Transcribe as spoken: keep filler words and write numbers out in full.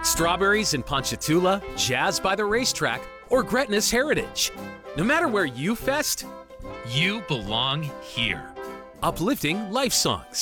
Strawberries in Ponchatoula, jazz by the racetrack, or Gretna's Heritage. No matter where you fest, You belong here. uplifting life songs.